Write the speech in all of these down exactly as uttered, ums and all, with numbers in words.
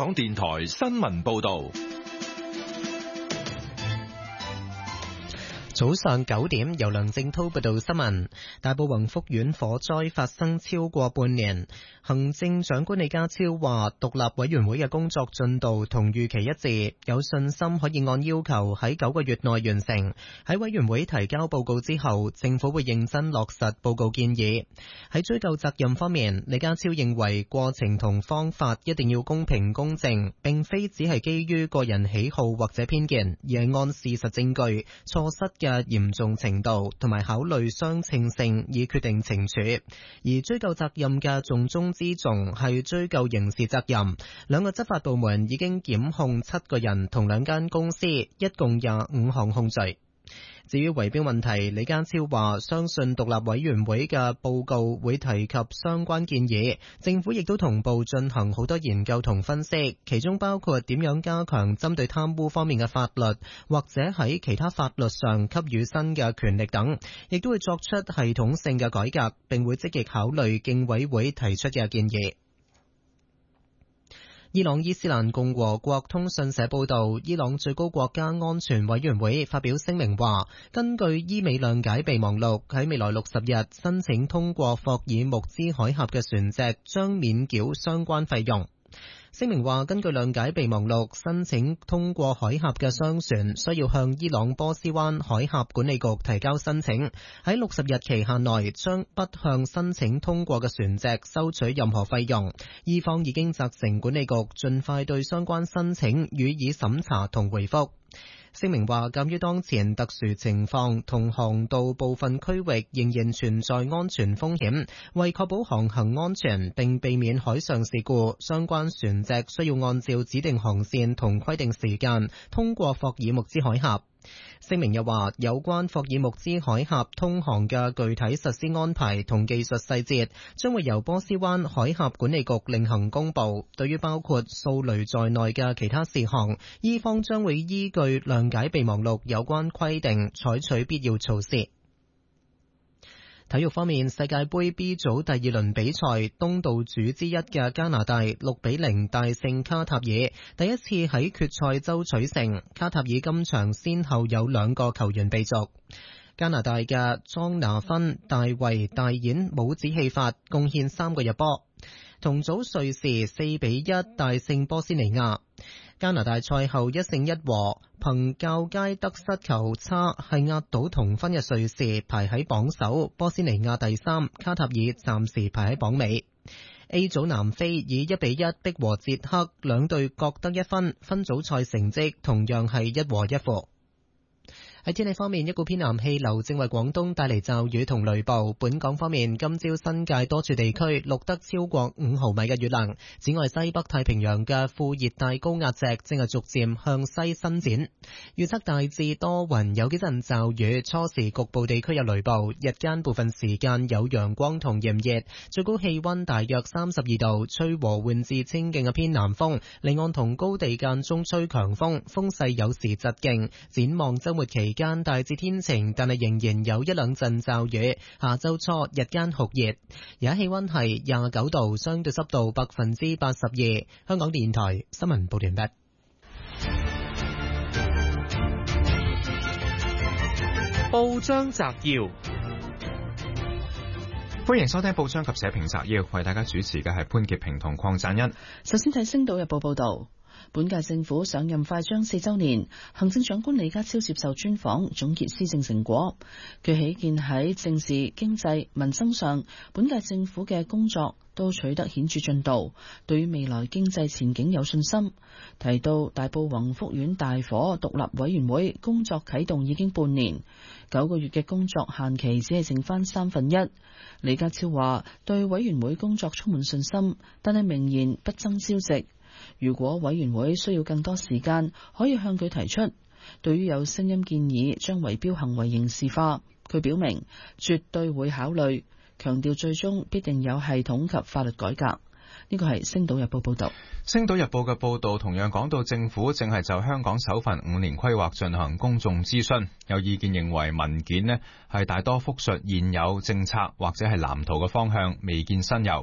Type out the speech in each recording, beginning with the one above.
港電台新聞報道。 早上九點，由梁正濤報道新聞。大埔宏福苑火災發生超過半年，行政長官李家超話，獨立委員會嘅工作進度同預期一致，有信心可以按要求喺九個月內完成。喺委員會提交報告之後，政府會認真落實報告建議。喺追究責任方面，李家超認為過程同方法一定要公平公正，並非只係基於個人喜好或者偏見，而係按事實證據、錯失嘅嘅嚴重程度同埋考慮相稱性以決定懲處，而追究責任嘅重中之重係追究刑事責任。兩個執法部門已經檢控七個人同兩間公司，一共廿五項控罪。至於圍標問題，李家超話相信獨立委員會嘅報告會提及相關建議，政府亦都同步進行好多研究同分析，其中包括點樣加強針對貪污方面嘅法律，或者喺其他法律上給予新嘅權力等，亦都會作出系統性嘅改革，並會積極考慮競委會提出嘅建議。伊朗伊斯蘭共和國通訊社報道，伊朗最高國家安全委員會發表聲明話，根據伊美諒解備忘錄，喺未來六十日申請通過霍爾木茲海峽嘅船隻將免繳相關費用。聲明話，根據諒解備忘錄，申請通過海峽嘅商船需要向伊朗波斯灣海峽管理局提交申請，喺六十日期限內將不向申請通過嘅船隻收取任何費用。伊方已經責成管理局盡快對相關申請予以審查同回覆。聲明話，鑑於當前特殊情況同航道部分區域仍然存在安全風險，為確保航行安全並避免海上事故，相關船隻需要按照指定航線同規定時間通過霍爾木茲海峽。聲明又話，有關霍爾木茲海峽通航嘅具體實施安排同技術細節將會由波斯灣海峽管理局另行公佈。對於包括掃雷在內嘅其他事項，伊方將會依據諒解備忘錄有關規定採取必要措施。體育方面，世界盃 B 組第二輪比賽，東道主之一嘅加拿大六比零大勝卡塔爾，第一次喺決賽周取勝。卡塔爾今場先後有兩個球員被逐。加拿大嘅莊拿芬、大衛大演帽子戲法，貢獻三個入波。同組瑞士四比一大勝波斯尼亞。加拿大賽後一勝一和，憑較佳得失球差係壓倒同分嘅瑞士排喺榜首，波斯尼亞第三，卡塔爾暫時排喺榜尾。A 組南非以一比一逼和捷克，兩隊各得一分，分組賽成績同樣係一和一負。喺天氣方面，一股偏南氣流正為廣東帶嚟驟雨同雷暴。本港方面，今朝新界多處地區錄得超過五毫米嘅雨量。此外，西北太平洋嘅副熱帶高壓脊正係逐漸向西伸展。預測大致多雲，有幾陣驟雨，初時局部地區有雷暴，日間部分時間有陽光同炎熱，最高氣溫大約三十二度，吹和緩至清勁嘅偏南風，離岸同高地間中吹強風，風勢有時疾勁。展望週末期間大致天晴，但係仍然有一兩陣驟雨。下周初日間酷熱，而家氣溫係廿九度，相對濕度百分之八十二。香港電台新聞報道完畢。 報章摘要，歡迎收聽報章及社評摘要，為大家主持嘅係潘潔平同鄺贊恩。 首先睇《星島日報》報道。本屆政府上任快將四周年，行政長官李家超接受專訪，總結施政成果。佢喜見喺政治、經濟、民生上，本屆政府嘅工作都取得顯著進度，對於未來經濟前景有信心。提到大埔宏福苑大火，獨立委員會工作啟動已經半年，九個月嘅工作限期只係剩翻三分一。李家超話對委員會工作充滿信心，但係明言不爭朝夕。如果委員會需要更多時間，可以向佢提出。對於有聲音建議將圍標行為刑事化，佢表明絕對會考慮，強調最終必定有系統及法律改革。呢個係《星島日報》報道。《 星島日報》嘅報道同樣講到，政府正係就香港首份五年規劃進行公眾諮詢，有意見認為文件呢係大多複述現有政策或者係藍圖嘅方向，未見新猷。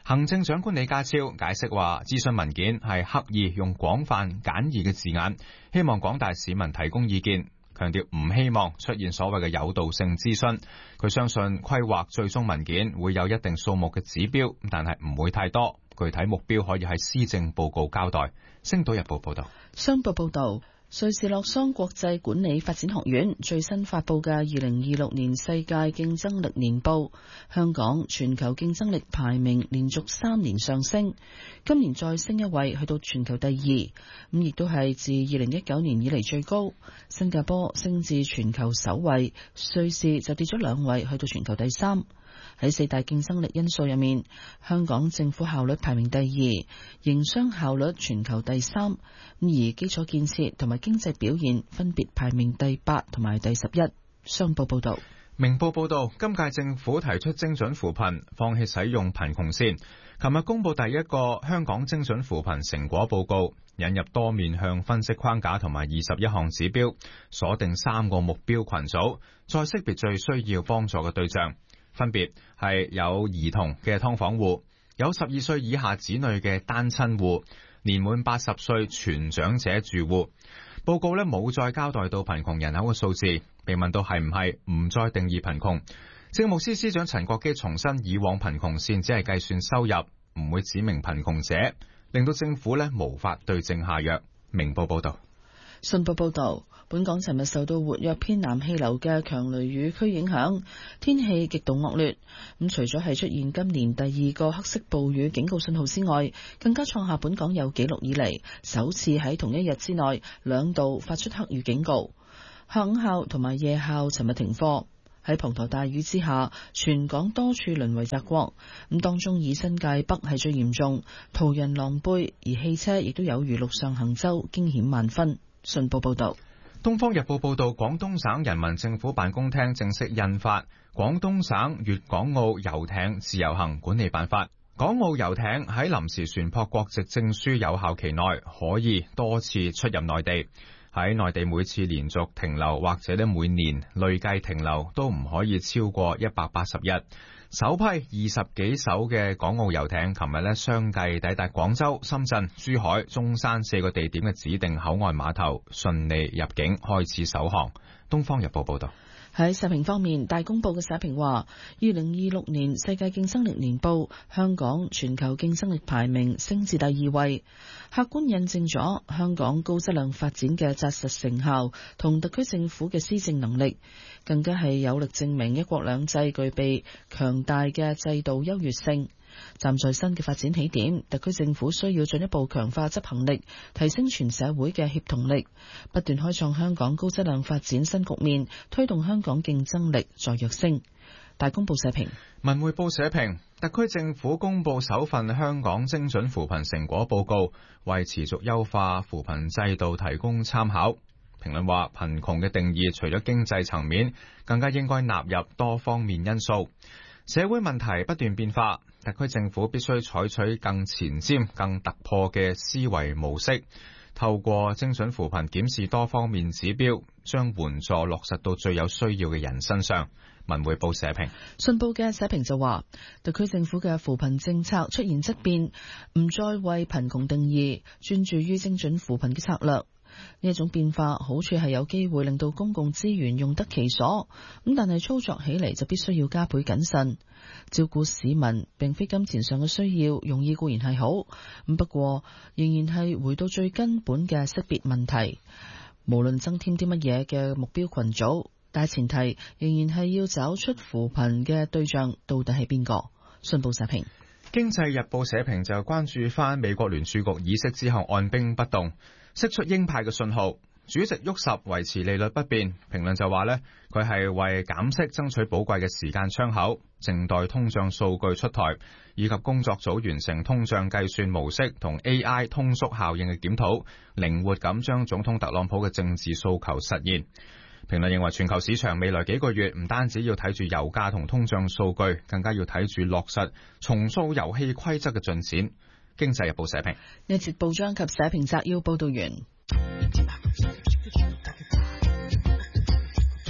行政長官李家超解釋話，諮詢文件係刻意用廣泛簡易嘅字眼，希望廣大市民提供意見，強調唔希望出現所謂嘅誘導性諮詢。佢相信規劃最終文件會有一定數目嘅指標，但係唔會太多。具體目標可以喺施政報告交代。星島日報報道。 商報報道。瑞士洛桑國際管理發展學院最新發佈嘅二零二六年世界競爭力年報，香港全球競爭力排名連續三年上升，今年再升一位去到全球第二，咁亦都係自二零一九年以嚟最高。新加坡升至全球首位，瑞士就跌咗兩位去到全球第三。喺四大競爭力因素入面，香港政府效率排名第二，營商效率全球第三，而基礎建設同埋經濟表現分別排名第八同埋第十一。商報報道。 明報報道，今屆政府提出精準扶貧，放棄使用貧窮線。琴日公布第一個香港精準扶貧成果報告，引入多面向分析框架同埋二十一項指標，鎖定三個目標群組，再識別最需要幫助嘅對象。分別係有兒童嘅劏房戶，有十二歲以下子女嘅單親戶，年滿八十歲全長者住戶。報告呢冇再交代到貧窮人口嘅數字，被問到係唔係唔再定義貧窮。政務司司長陳國基重申，以往貧窮線只係計算收入，唔會指明貧窮者，令到政府呢無法對症下藥。明報報道。 信報報導，本港尋日受到活躍偏南氣流嘅強雷雨區影響，天氣極度惡劣。咁除咗係出現今年第二個黑色暴雨警告信號之外，更加創下本港有紀錄以嚟首次喺同一日之內兩度發出黑雨警告。下午校同埋夜校尋日停課。喺滂沱大雨之下，全港多處淪為澤國。咁當中以新界北係最嚴重，途人狼狽，而汽車亦都有如陸上行舟，驚險萬分。信報報道。 東方日報報道，廣東省人民政府辦公廳正式印發《廣東省粵港澳遊艇自由行管理辦法》。港澳遊艇喺臨時船舶國籍證書有效期內，可以多次出入內地。喺內地每次連續停留或者咧每年累計停留都唔可以超過一百八十日。首批二十幾艘嘅港澳遊艇，琴日咧相繼抵達廣州、深圳、珠海、中山四個地點嘅指定口岸碼頭，順利入境開始首航。東方日報報道。 喺社評方面，大公報嘅社評話，二零二六年世界競爭力年報，香港全球競爭力排名升至第二位，客觀印證咗香港高質量發展嘅紮實成效同特區政府嘅施政能力，更加係有力證明一國兩制具備強大嘅制度優越性。站在新嘅發展起點，特區政府需要進一步強化執行力，提升全社會嘅協同力，不斷開創香港高質量發展新局面，推動香港競爭力再躍升。大公報社評。 文匯報社評，特區政府公布首份香港精準扶貧成果報告，為持續優化扶貧制度提供參考。評論話，貧窮嘅定義除咗經濟層面，更加應該納入多方面因素。社會問題不斷變化，特區政府必須採取更前瞻、更突破嘅思維模式，透過精準扶貧檢視多方面指標，將援助落實到最有需要嘅人身上。文匯報社評。 信報嘅社評就話，特區政府嘅扶貧政策出現質變，唔再為貧窮定義，專注於精準扶貧嘅策略。呢一種變化好處係有機會令到公共資源用得其所，咁但係操作起嚟就必須要加倍謹慎。照顧市民並非金錢上嘅需要，容易固然係好，咁不過仍然係回到最根本嘅識別問題。無論增添啲乜嘢嘅目標群組，但係前提仍然係要找出扶貧嘅對象到底係邊個。信報社評。 經濟日報社評就關注翻美國聯儲局議息之後按兵不動，釋出鷹派嘅信號，主席沃什維持利率不變。評論就話呢，佢係為減息爭取寶貴嘅時間窗口，靜待通脹數據出台，以及工作組完成通脹計算模式同 A I 通縮效應嘅檢討，靈活咁將總統特朗普嘅政治訴求實現。評論認為，全球市場未來幾個月唔單止要睇住油價同通脹數據，更加要睇住落實重塑遊戲規則嘅進展。經濟日報社評。 呢節報章及社評摘要報道完。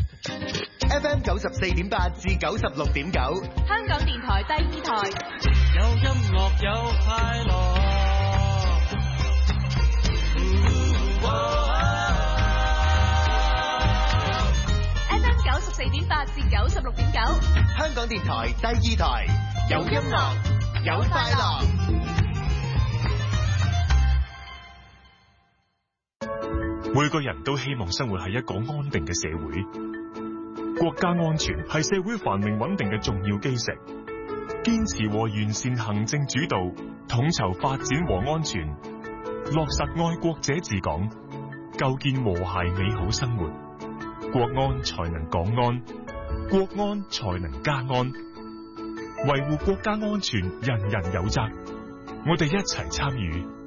F M 九十四點八至九十六點九，香港電台第二台。 有音樂有快樂。 F M 九十四點八至九十六點九， 香港電台第二台，有音樂有快樂。 每個人都希望生活喺一個安定嘅社會，國家安全係社會繁榮穩定嘅重要基石。堅持和完善行政主導，統籌發展和安全，落實愛國者治港，構建和諧美好生活，國安才能港安，國安才能家安。維護國家安全，人人有責，我哋一齊參與。